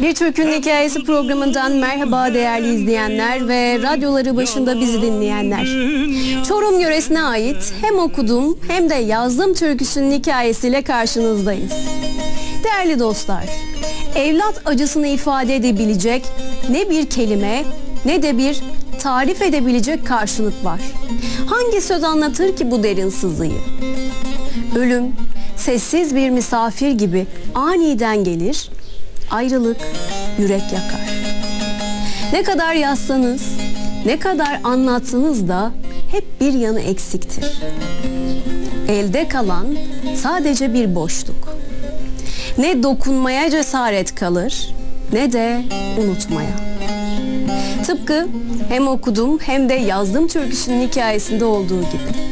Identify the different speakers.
Speaker 1: Bir Türk'ün Hikayesi programından merhaba değerli izleyenler ve radyoları başında bizi dinleyenler. Çorum yöresine ait hem okudum hem de yazdım türküsünün hikayesiyle karşınızdayız. Değerli dostlar, evlat acısını ifade edebilecek ne bir kelime ne de bir tarif edebilecek karşılık var. Hangi söz anlatır ki bu derin sızıyı? Ölüm sessiz bir misafir gibi aniden gelir, ayrılık yürek yakar. Ne kadar yazsanız, ne kadar anlatsanız da hep bir yanı eksiktir. Elde kalan sadece bir boşluk. Ne dokunmaya cesaret kalır, ne de unutmaya. Tıpkı hem okudum hem de yazdım türküsünün hikayesinde olduğu gibi.